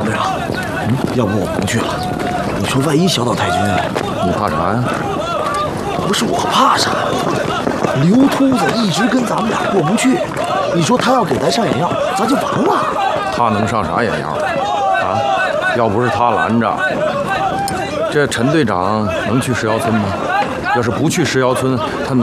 队长，要不我不去了。你说万一小岛太君， 你怕啥呀？ 不是我怕啥，刘秃子一直跟咱们俩过不去。你说他要给咱上眼药，咱就完了。 他能上啥眼药啊？要不是他拦着，这陈队长能去石窑村吗？要是不去石窑村，他能。